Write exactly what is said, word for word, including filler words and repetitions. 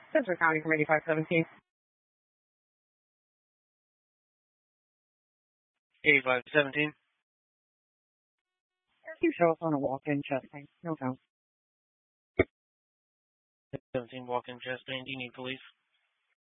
Central County from eighty-five seventeen. eighty-five seventeen. You show us on a walk-in chest pain. No count. seventeen walk-in chest pain. Do you need police?